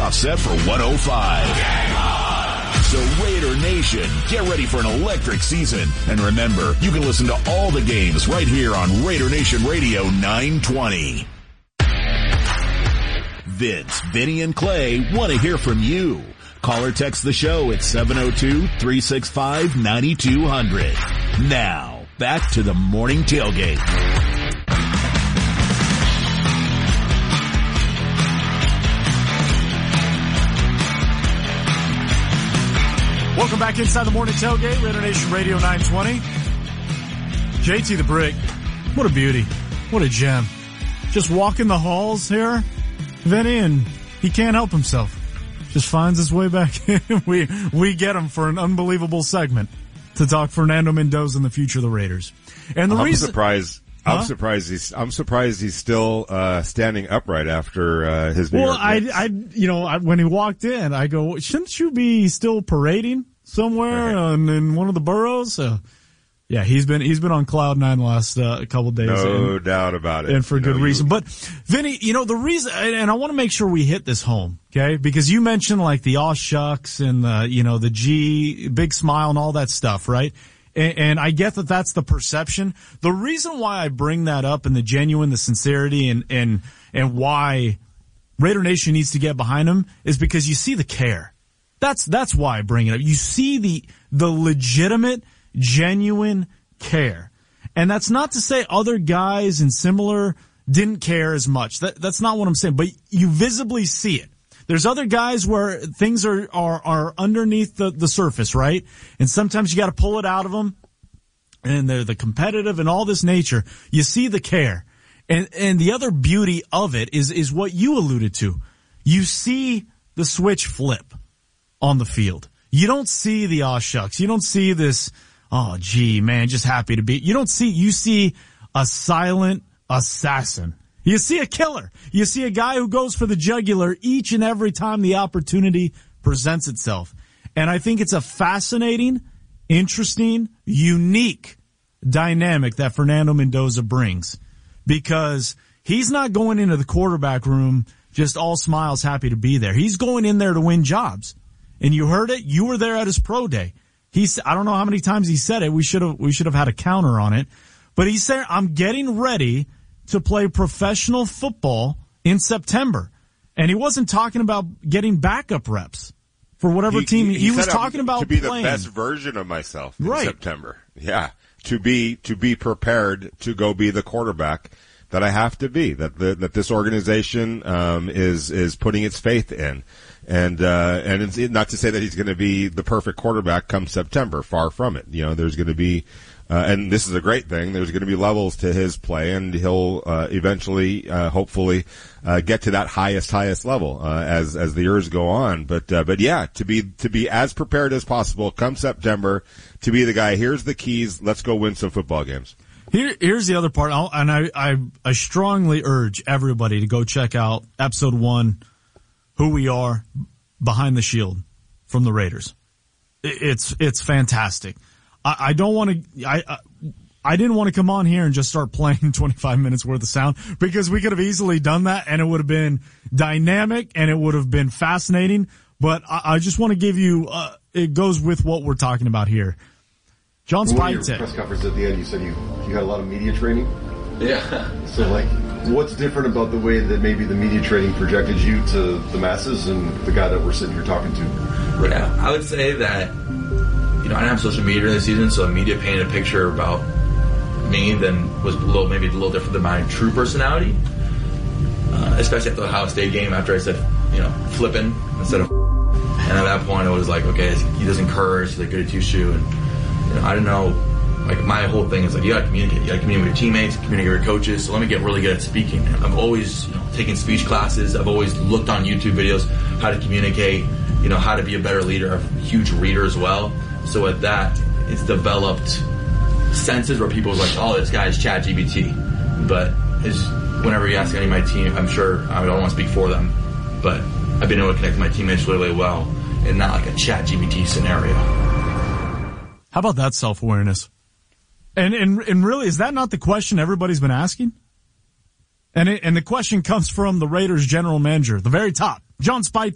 kickoff set for 105. So Raider Nation, get ready for an electric season. And remember, you can listen to all the games right here on Raider Nation Radio 920. Vince, Vinny, and Clay want to hear from you. Call or text the show at 702-365-9200. Now, back to the morning tailgate. Welcome back inside the morning tailgate, Raider Nation Radio 920. JT the Brick, what a beauty. What a gem. Just walking the halls here, Vinny, and he can't help himself. Just finds his way back in. We get him for an unbelievable segment to talk Fernando Mendoza and the future of the Raiders. And the reason I'm surprised he's still standing upright after his New York Knicks. When he walked in, I go, shouldn't you be still parading somewhere in one of the boroughs? Yeah, he's been on cloud nine the last couple of days. No doubt about it. And for good reason. But Vinny, the reason, and I want to make sure we hit this home, okay? Because you mentioned like the aw shucks and the G, big smile and all that stuff, right? And I get that that's the perception. The reason why I bring that up and the sincerity and why Raider Nation needs to get behind him is because you see the care. That's why I bring it up. You see the legitimate, genuine care. And that's not to say other guys in similar didn't care as much. That's not what I'm saying, but you visibly see it. There's other guys where things are underneath the surface, right? And sometimes you got to pull it out of them, and they're the competitive and all this nature. You see the care. And the other beauty of it is what you alluded to. You see the switch flip on the field. You don't see the aw shucks. You don't see this, oh gee, man, just happy to be. You see a silent assassin. You see a killer. You see a guy who goes for the jugular each and every time the opportunity presents itself. And I think it's a fascinating, interesting, unique dynamic that Fernando Mendoza brings, because he's not going into the quarterback room just all smiles, happy to be there. He's going in there to win jobs. And you heard it. You were there at his pro day. I don't know how many times he said it. We should have had a counter on it. But he said, I'm getting ready to play professional football in September. And he wasn't talking about getting backup reps for whatever team. He was talking about to be playing. The best version of myself in right. September. Yeah. To be prepared to go be the quarterback that I have to be, that this organization is putting its faith in. And it's not to say that he's going to be the perfect quarterback come September. Far from it. There's going to be, and this is a great thing, there's going to be levels to his play, and he'll eventually, hopefully, get to that highest level as the years go on. But yeah, to be as prepared as possible come September, to be the guy. Here's the keys. Let's go win some football games. Here's the other part, and I strongly urge everybody to go check out episode 1. Who we are behind the shield from the Raiders. It's fantastic. I don't want to, I didn't want to come on here and just start playing 25 minutes worth of sound, because we could have easily done that and it would have been dynamic and it would have been fascinating. But I just want to give you, it goes with what we're talking about here. John Speitek. Your press conference at the end, you said you had a lot of media training. Yeah. So what's different about the way that maybe the media training projected you to the masses and the guy that we're sitting here talking to? Right. Yeah, I would say that, I didn't have social media this season, so the media painted a picture about me then was maybe a little different than my true personality. Especially after the Ohio State game, after I said, flipping instead of, and at that point I was like, okay, he doesn't curse, he's a goody two-shoe, and I don't know. My whole thing is you gotta communicate. You gotta communicate with your teammates, communicate with your coaches. So let me get really good at speaking. I've always, taken speech classes. I've always looked on YouTube videos how to communicate, how to be a better leader. I'm a huge reader as well. So with that, it's developed senses where people are like, oh, this guy's ChatGPT. But whenever you ask any of my team, I'm sure, I don't want to speak for them, but I've been able to connect with my teammates really, really well, and not like a ChatGPT scenario. How about that self-awareness? And really, is that not the question everybody's been asking? And the question comes from the Raiders general manager, the very top, John Speitek.